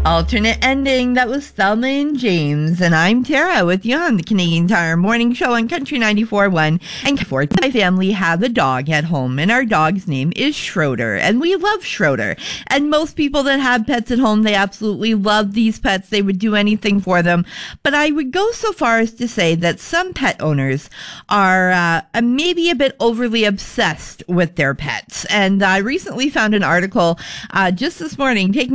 Alternate ending. That was Thelma and James. And I'm Tara with you on the Canadian Tire Morning Show on Country 94.1. And for my family have a dog at home, and our dog's name is Schroeder. And we love Schroeder. And most people that have pets at home, they absolutely love these pets. They would do anything for them. But I would go so far as to say that some pet owners are maybe a bit overly obsessed with their pets. And I recently found an article just this morning taking